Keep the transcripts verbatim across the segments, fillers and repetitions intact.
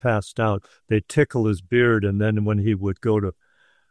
passed out, they'd tickle his beard, and then when he would go to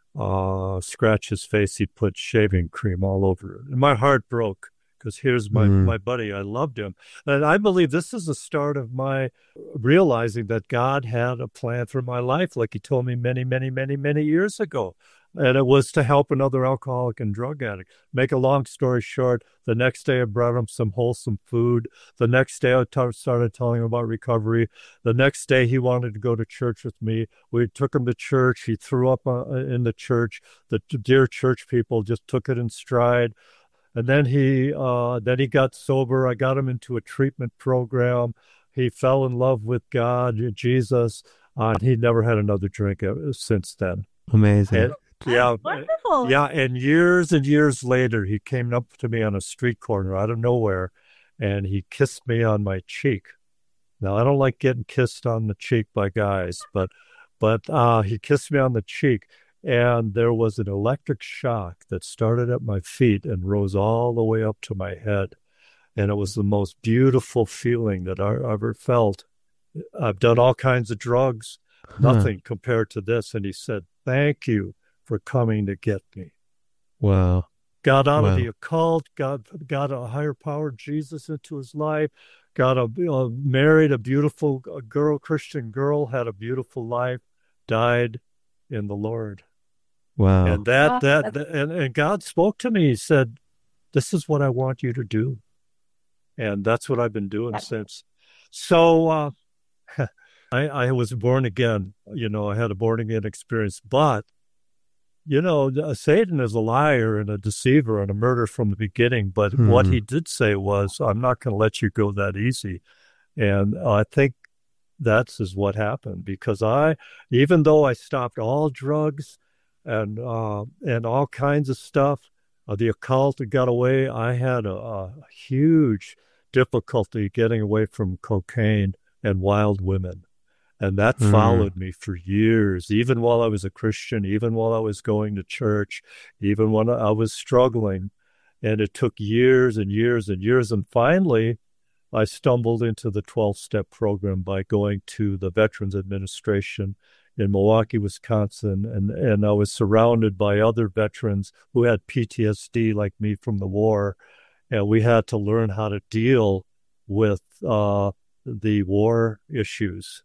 uh, scratch his face, he'd put shaving cream all over it. And my heart broke because here's my, Mm. my buddy. I loved him. And I believe this is the start of my realizing that God had a plan for my life, like he told me many, many, many, many years ago. And it was to help another alcoholic and drug addict. Make a long story short, the next day I brought him some wholesome food. The next day I t- started telling him about recovery. The next day he wanted to go to church with me. We took him to church. He threw up uh, in the church. The dear church people just took it in stride. And then he uh, then he got sober. I got him into a treatment program. He fell in love with God, Jesus, uh, and he never had another drink since then. Amazing. And, yeah, wonderful. yeah. And years and years later, he came up to me on a street corner out of nowhere, and he kissed me on my cheek. Now, I don't like getting kissed on the cheek by guys, but but uh, he kissed me on the cheek. And there was an electric shock that started at my feet and rose all the way up to my head. And it was the most beautiful feeling that I ever felt. I've done all kinds of drugs, nothing huh. compared to this. And he said, thank you for coming to get me. Wow. Got out wow. of the occult, got, got a higher power, Jesus, into his life, got a, uh, married a beautiful girl, Christian girl, had a beautiful life, died in the Lord. Wow. And that, oh, that, that and, and God spoke to me. He said, this is what I want you to do. And that's what I've been doing that's since. So uh, I, I was born again. You know, I had a born again experience. But, you know, Satan is a liar and a deceiver and a murderer from the beginning. But hmm. what he did say was, I'm not going to let you go that easy. And I think that's is what happened. Because I, even though I stopped all drugs, and uh, and all kinds of stuff. Uh, the occult got away. I had a, a huge difficulty getting away from cocaine and wild women. And that mm. followed me for years, even while I was a Christian, even while I was going to church, even when I was struggling. And it took years and years and years. And finally, I stumbled into the twelve-step program by going to the Veterans Administration in Milwaukee, Wisconsin, and, and I was surrounded by other veterans who had P T S D like me from the war, and we had to learn how to deal with uh, the war issues.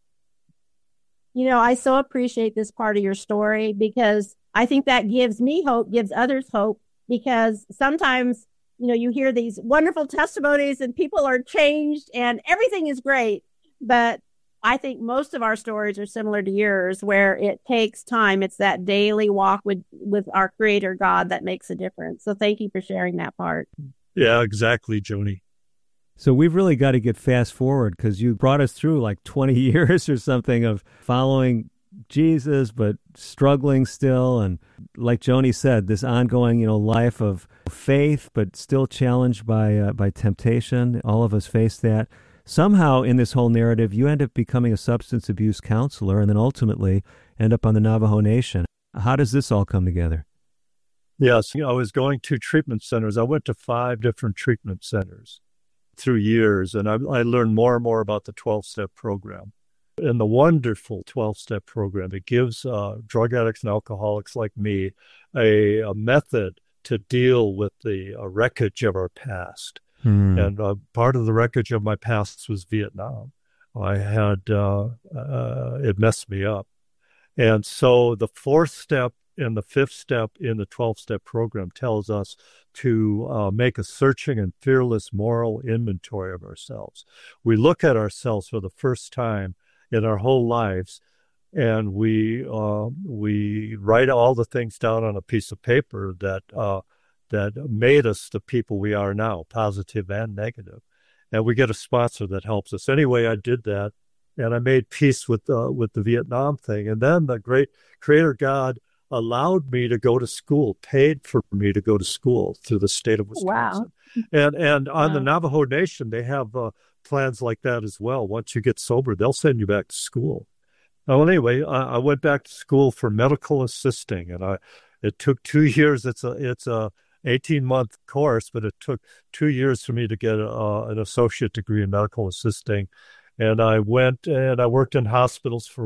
You know, I so appreciate this part of your story because I think that gives me hope, gives others hope, because sometimes, you know, you hear these wonderful testimonies and people are changed and everything is great, but I think most of our stories are similar to yours, where it takes time. It's that daily walk with, with our Creator God that makes a difference. So thank you for sharing that part. Yeah, exactly, Joni. So we've really got to get fast forward because you brought us through like twenty years or something of following Jesus, but struggling still. And like Joni said, this ongoing, you know, life of faith, but still challenged by uh, by temptation. All of us face that. Somehow in this whole narrative, you end up becoming a substance abuse counselor and then ultimately end up on the Navajo Nation. How does this all come together? Yes, you know, I was going to treatment centers. I went to five different treatment centers through years, and I, I learned more and more about the twelve-step program. And the wonderful twelve-step program, it gives uh, drug addicts and alcoholics like me a, a method to deal with the uh, wreckage of our past. Hmm. And uh, part of the wreckage of my past was Vietnam. I had, uh, uh, it messed me up. And so the fourth step and the fifth step in the twelve-step program tells us to uh, make a searching and fearless moral inventory of ourselves. We look at ourselves for the first time in our whole lives, and we uh, we write all the things down on a piece of paper that uh, that made us the people we are now, positive and negative. And we get a sponsor that helps us. Anyway, I did that, and I made peace with uh, with the Vietnam thing. And then the great Creator God allowed me to go to school, paid for me to go to school through the state of Wisconsin. Wow. And and on wow. the Navajo Nation, they have uh, plans like that as well. Once you get sober, they'll send you back to school. Well, anyway, I, I went back to school for medical assisting, and I it took two years. It's a it's a eighteen-month course, but it took two years for me to get uh, an associate degree in medical assisting. And I went and I worked in hospitals for